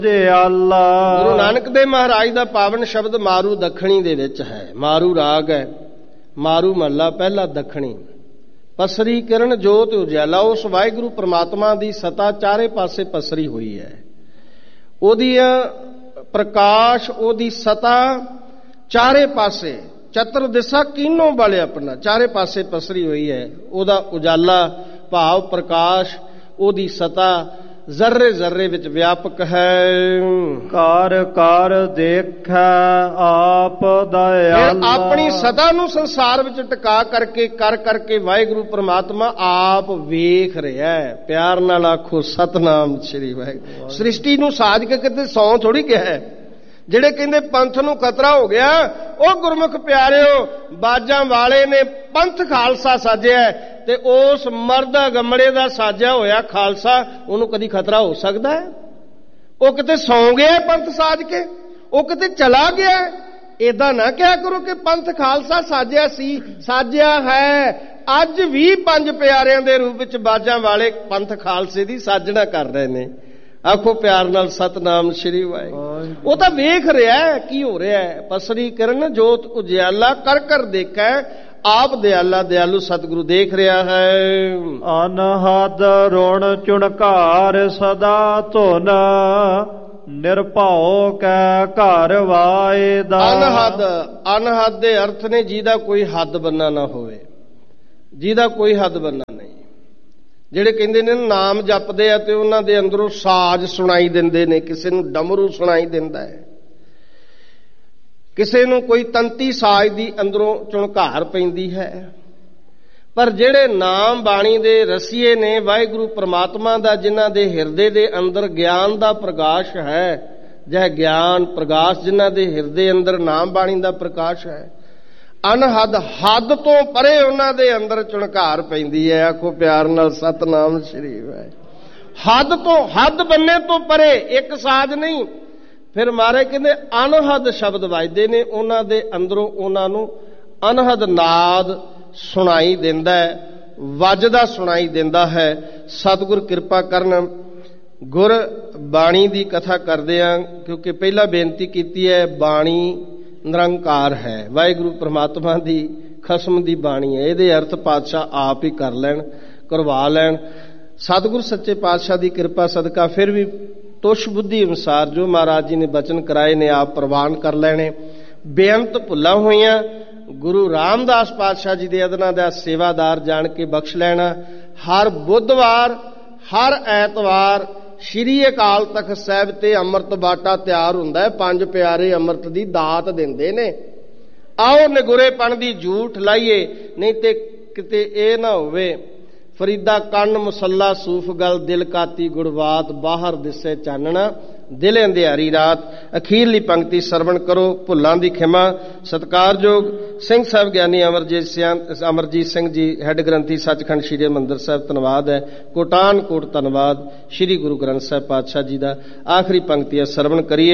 ਗੁਰੂ ਨਾਨਕ ਦੇਵ ਮਹਾਰਾਜ ਦਾ ਪਾਵਨ ਸ਼ਬਦ ਮਾਰੂ ਦੱਖਣੀ ਦੇ ਵਿੱਚ ਹੈ। ਮਾਰੂ ਰਾਗ ਹੈ। ਮਾਰੂ ਮਹੱਲਾ ਪਹਿਲਾ ਦੱਖਣੀ। ਪਸਰੀ ਕਿਰਨ ਜੋਤ ਉਜਿਆਲਾ। ਉਸ ਵਾਹਿਗੁਰੂ ਪ੍ਰਮਾਤਮਾ ਦੀ ਸਤਾ ਚਾਰੇ ਪਾਸੇ ਪਸਰੀ ਹੋਈ ਹੈ। ਉਹਦੀ ਪ੍ਰਕਾਸ਼, ਉਹਦੀ ਸਤਾ ਚਾਰੇ ਪਾਸੇ ਚਤੁਰ ਦਿਸ਼ਾ ਕੀਨੋਂ ਵਾਲੇ ਆਪਣਾ ਚਾਰੇ ਪਾਸੇ ਪਸਰੀ ਹੋਈ ਹੈ। ਉਹਦਾ ਉਜਾਲਾ ਭਾਵ ਪ੍ਰਕਾਸ਼, ਉਹਦੀ ਸਤਾ ਜ਼ਰਰੇ ਜ਼ਰਰੇ ਵਿੱਚ ਵਿਆਪਕ ਹੈ। ਕਾਰ ਕਾਰ ਦੇਖੈ ਆਪ ਦਇਆਲਾ। ਆਪਣੀ ਸਤਾ ਨੂੰ ਸੰਸਾਰ ਵਿੱਚ ਟਿਕਾ ਕਰਕੇ ਕਰ ਕਰਕੇ ਵਾਹਿਗੁਰੂ ਪ੍ਰਮਾਤਮਾ ਆਪ ਵੇਖ ਰਿਹਾ ਹੈ। ਪਿਆਰ ਨਾਲ ਆਖੋ ਸਤਨਾਮ ਸ੍ਰੀ ਵਾਹਿਗੁਰੂ। ਸ੍ਰਿਸ਼ਟੀ ਨੂੰ ਸਾਜ ਕੇ ਕਿਤੇ ਸੌਂ ਥੋੜੀ ਕਿਹਾ ਹੈ। ਜਿਹੜੇ ਕਹਿੰਦੇ ਪੰਥ ਨੂੰ ਖਤਰਾ ਹੋ ਗਿਆ, ਉਹ ਗੁਰਮੁਖ ਪਿਆਰਿਓ ਬਾਜਾਂ ਵਾਲੇ ਨੇ ਪੰਥ ਖਾਲਸਾ ਸਾਜਿਆ, ਤੇ ਉਸ ਮਰਦ ਗੰਮੜੇ ਦਾ ਸਾਜਿਆ ਹੋਇਆ ਖਾਲਸਾ ਉਹਨੂੰ ਕਦੀ ਖਤਰਾ ਹੋ ਸਕਦਾ ਹੈ? ਉਹ ਕਿਤੇ ਸੌਂ ਗਿਆ ਪੰਥ ਸਾਜ ਕੇ, ਉਹ ਕਿਤੇ ਚਲਾ ਗਿਆ। ਏਦਾਂ ਨਾ ਕਿਹਾ ਕਰੋ ਕਿ ਪੰਥ ਖਾਲਸਾ ਸਾਜਿਆ ਸੀ, ਸਾਜਿਆ ਹੈ। ਅੱਜ ਵੀ ਪੰਜ ਪਿਆਰਿਆਂ ਦੇ ਰੂਪ ਵਿੱਚ ਬਾਜਾਂ ਵਾਲੇ ਪੰਥ ਖਾਲਸੇ ਦੀ ਸਾਜਣਾ ਕਰ ਰਹੇ ਨੇ। ਆਖੋ ਪਿਆਰ ਨਾਲ ਸਤਨਾਮ ਸ੍ਰੀ ਵਾਹਿਗੁਰੂ। ਉਹ ਤਾਂ ਵੇਖ ਰਿਹਾ ਕੀ ਹੋ ਰਿਹਾ ਹੈ। ਪਸਰੀ ਕਿਰਨ ਜੋਤ ਉਜਿਆਲਾ ਕਰ ਕਰ ਦੇਖੈ ਆਪ ਦਿਆਲਾ। ਦਿਆਲੂ ਸਤਿਗੁਰੂ ਦੇਖ ਰਿਹਾ ਹੈ। ਅਨਹਦ ਰੁਣ ਚੁਣਕਾਰ ਸਦਾ ਧੁਨ ਨਿਰਭਉ ਕੈ ਘਰ ਵਾਇਦਾ। ਅਨਹਦ, ਅਨਹਦ ਦੇ ਅਰਥ ਨੇ ਜਿਹਦਾ ਕੋਈ ਹੱਦ ਬੰਨਾ ਨਾ ਹੋਵੇ, ਜਿਹਦਾ ਕੋਈ ਹੱਦ ਬੰਨਾ ਨਹੀਂ। ਜਿਹੜੇ ਕਹਿੰਦੇ ਨੇ ਨਾਮ ਜਪਦੇ ਆ ਤੇ ਉਹਨਾਂ ਦੇ ਅੰਦਰੋਂ ਸਾਜ਼ ਸੁਣਾਈ ਦਿੰਦੇ ਨੇ। ਕਿਸੇ ਨੂੰ ਡਮਰੂ ਸੁਣਾਈ ਦਿੰਦਾ ਹੈ, ਕਿਸੇ ਨੂੰ ਕੋਈ ਤੰਤੀ ਸਾਜ਼ ਦੀ ਅੰਦਰੋਂ ਚੁਣਕਾਰ ਪੈਂਦੀ ਹੈ। ਪਰ ਜਿਹੜੇ ਨਾਮ ਬਾਣੀ ਦੇ ਰਸੀਏ ਨੇ ਵਾਹਿਗੁਰੂ ਪ੍ਰਮਾਤਮਾ ਦਾ, ਜਿਨ੍ਹਾਂ ਦੇ ਹਿਰਦੇ ਦੇ ਅੰਦਰ ਗਿਆਨ ਦਾ ਪ੍ਰਕਾਸ਼ ਹੈ, ਜਾਂ ਗਿਆਨ ਪ੍ਰਕਾਸ਼ ਜਿਨ੍ਹਾਂ ਦੇ ਹਿਰਦੇ ਅੰਦਰ ਨਾਮ ਬਾਣੀ ਦਾ ਪ੍ਰਕਾਸ਼ ਹੈ, ਅਨਹਦ ਹੱਦ ਤੋਂ ਪਰੇ ਉਹਨਾਂ ਦੇ ਅੰਦਰ ਚੁਣਕਾਰ ਪੈਂਦੀ ਹੈ। ਆਖੋ ਪਿਆਰ ਨਾਲ ਸਤਨਾਮ ਸ੍ਰੀ ਵਾਹਿਗੁਰੂ। ਹੱਦ ਤੋਂ ਹੱਦ ਬੰਨੇ ਤੋਂ ਪਰੇ, ਇੱਕ ਸਾਜ਼ ਨਹੀਂ। ਫਿਰ ਮਹਾਰਾਜ ਕਹਿੰਦੇ ਅਨਹਦ ਸ਼ਬਦ ਵੱਜਦੇ ਨੇ ਉਹਨਾਂ ਦੇ ਅੰਦਰੋਂ, ਉਹਨਾਂ ਨੂੰ ਅਨਹਦ ਨਾਦ ਸੁਣਾਈ ਦਿੰਦਾ ਹੈ, ਵੱਜਦਾ ਸੁਣਾਈ ਦਿੰਦਾ ਹੈ। ਸਤਿਗੁਰ ਕਿਰਪਾ ਕਰਨ। ਗੁਰ ਬਾਣੀ ਦੀ ਕਥਾ ਕਰਦੇ ਆ, ਕਿਉਂਕਿ ਪਹਿਲਾਂ ਬੇਨਤੀ ਕੀਤੀ ਹੈ ਬਾਣੀ ਨਿਰੰਕਾਰ ਹੈ, ਵਾਹਿਗੁਰੂ ਪ੍ਰਮਾਤਮਾ ਦੀ ਖਸਮ ਦੀ ਬਾਣੀ ਹੈ। ਇਹਦੇ ਅਰਥ ਪਾਤਸ਼ਾਹ ਆਪ ਹੀ ਕਰ ਲੈਣ, ਕਰਵਾ ਲੈਣ। ਸਤਿਗੁਰ ਸੱਚੇ ਪਾਤਸ਼ਾਹ ਦੀ ਕਿਰਪਾ ਸਦਕਾ ਫਿਰ ਵੀ ਤੁਸ਼ ਬੁੱਧੀ ਅਨੁਸਾਰ ਜੋ ਮਹਾਰਾਜ ਜੀ ਨੇ ਬਚਨ ਕਰਾਏ ਨੇ ਆਪ ਪ੍ਰਵਾਨ ਕਰ ਲੈਣੇ। ਬੇਅੰਤ ਭੁੱਲਾਂ ਹੋਈਆਂ ਗੁਰੂ ਰਾਮਦਾਸ ਪਾਤਸ਼ਾਹ ਜੀ ਦੇ ਅਦਨਾਂ ਦਾ ਸੇਵਾਦਾਰ ਜਾਣ ਕੇ ਬਖਸ਼ ਲੈਣਾ। ਹਰ ਬੁੱਧਵਾਰ, ਹਰ ਐਤਵਾਰ ਸ਼੍ਰੀ ਅਕਾਲ ਤਖਤ ਸਾਹਿਬ ਤੇ ਅੰਮ੍ਰਿਤ ਬਾਟਾ ਤਿਆਰ ਹੁੰਦਾ ਹੈ। ਪੰਜ ਪਿਆਰੇ ਅੰਮ੍ਰਿਤ ਦੀ ਦਾਤ ਦਿੰਦੇ ਨੇ। ਆਓ ਨਿਗੁਰੇਪਣ ਦੀ ਝੂਠ ਲਾਈਏ, ਨਹੀਂ ਤੇ ਕਿਤੇ ਇਹ ਨਾ ਹੋਵੇ ਫਰੀਦਾ ਕੰਨ ਮੁਸੱਲਾ ਸੂਫ ਗਲ ਦਿਲ ਕਾਤੀ ਗੁੜਵਾਤ ਬਾਹਰ ਦਿਸੇ ਚਾਨਣਾ ਦਿਲ ਅੰਧਿਆਰੀ ਰਾਤ। ਅਖੀਰਲੀ ਪੰਕਤੀ ਸਰਵਣ ਕਰੋ। ਭੁੱਲਾਂ ਦੀ ਖਿਮਾ। ਸਤਿਕਾਰਯੋਗ ਸਿੰਘ ਸਾਹਿਬ ਗਿਆਨੀ ਅਮਰਜੀਤ ਸਿੰਘ ਜੀ, ਹੈੱਡ ਗ੍ਰੰਥੀ ਸੱਚਖੰਡ ਸ੍ਰੀ ਹਰਿਮੰਦਰ ਸਾਹਿਬ, ਧੰਨਵਾਦ ਹੈ। ਕੋਟਾਨ ਕੋਟ ਧੰਨਵਾਦ। ਸ੍ਰੀ ਗੁਰੂ ਗ੍ਰੰਥ ਸਾਹਿਬ ਪਾਤਸ਼ਾਹ ਜੀ ਦਾ। ਆਖਰੀ ਪੰਕਤੀ ਹੈ, ਸਰਵਣ ਕਰੀਏ।